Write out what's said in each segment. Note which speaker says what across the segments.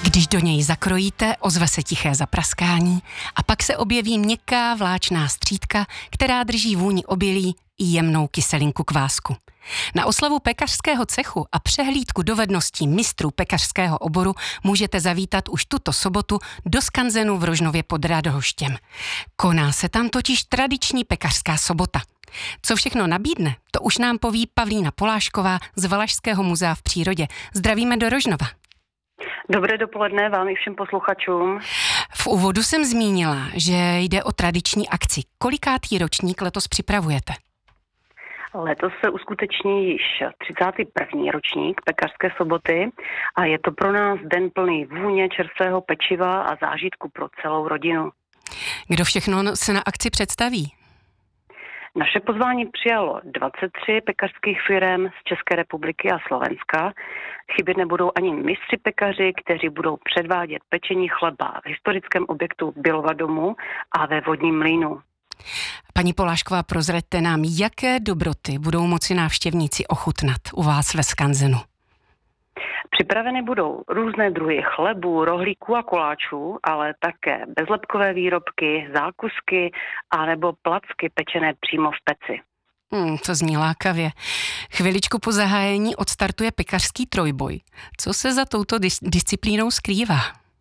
Speaker 1: Když do něj zakrojíte, ozve se tiché zapraskání a pak se objeví měkká vláčná střídka, která drží vůni obilí i jemnou kyselinku kvásku. Na oslavu pekařského cechu a přehlídku dovedností mistrů pekařského oboru můžete zavítat už tuto sobotu do skanzenu v Rožnově pod Radhoštěm. Koná se tam totiž tradiční pekařská sobota. Co všechno nabídne, to už nám poví Pavlína Polášková z Valašského muzea v přírodě. Zdravíme do Rožnova.
Speaker 2: Dobré dopoledne vám i všem posluchačům.
Speaker 1: V úvodu jsem zmínila, že jde o tradiční akci. Kolikátý ročník letos připravujete?
Speaker 2: Letos se uskuteční již 31. ročník pekařské soboty a je to pro nás den plný vůně, čerstvého pečiva a zážitku pro celou rodinu.
Speaker 1: Kdo všechno se na akci představí?
Speaker 2: Naše pozvání přijalo 23 pekařských firem z České republiky a Slovenska. Chybět nebudou ani mistři pekaři, kteří budou předvádět pečení chleba v historickém objektu Bylova domu a ve vodním mlýnu.
Speaker 1: Paní Polášková, prozraďte nám, jaké dobroty budou moci návštěvníci ochutnat u vás ve skanzenu?
Speaker 2: Připraveny budou různé druhy chlebů, rohlíků a koláčů, ale také bezlepkové výrobky, zákusky a nebo placky pečené přímo v peci.
Speaker 1: To zní lákavě. Chviličku po zahájení odstartuje pekařský trojboj. Co se za touto disciplínou skrývá?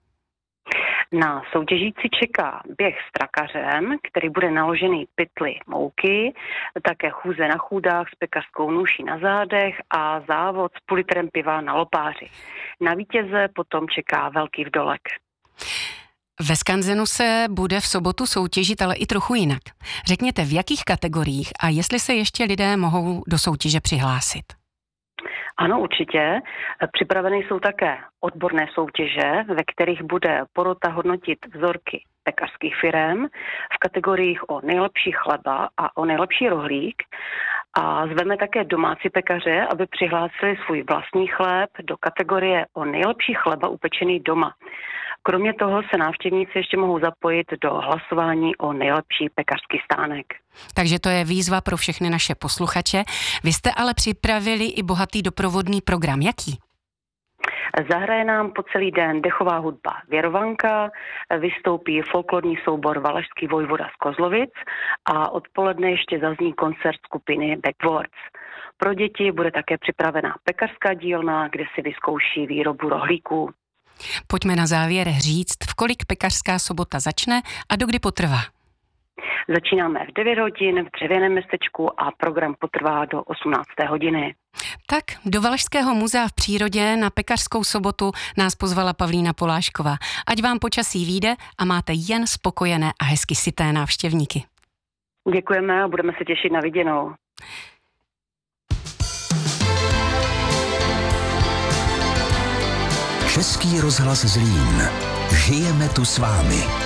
Speaker 2: Na soutěžící čeká běh s trakařem, který bude naložený pytli mouky, také chůze na chůdách s pekařskou nůší na zádech a závod s půl litrem piva na lopáři. Na vítěze potom čeká velký vdolek.
Speaker 1: Ve skanzenu se bude v sobotu soutěžit, ale i trochu jinak. Řekněte, v jakých kategoriích a jestli se ještě lidé mohou do soutěže přihlásit?
Speaker 2: Ano, určitě. Připraveny jsou také odborné soutěže, ve kterých bude porota hodnotit vzorky pekařských firem v kategoriích o nejlepší chleba a o nejlepší rohlík. A zveme také domácí pekaře, aby přihlásili svůj vlastní chléb do kategorie o nejlepší chleba upečený doma. Kromě toho se návštěvníci ještě mohou zapojit do hlasování o nejlepší pekařský stánek.
Speaker 1: Takže to je výzva pro všechny naše posluchače. Vy jste ale připravili i bohatý doprovodný program. Jaký?
Speaker 2: Zahraje nám po celý den dechová hudba Věrovanka, vystoupí folklorní soubor Valašský vojvoda z Kozlovic a odpoledne ještě zazní koncert skupiny Backwards. Pro děti bude také připravená pekařská dílna, kde si vyzkouší výrobu rohlíků.
Speaker 1: Pojďme na závěr říct, v kolik pekařská sobota začne a dokdy potrvá.
Speaker 2: Začínáme v 9 hodin v dřevěném městečku a program potrvá do 18. hodiny.
Speaker 1: Tak, do Valašského muzea v přírodě na pekařskou sobotu nás pozvala Pavlína Polášková. Ať vám počasí vyjde a máte jen spokojené a hezky syté návštěvníky.
Speaker 2: Děkujeme a budeme se těšit na viděnou.
Speaker 3: Český rozhlas Zlín. Žijeme tu s vámi.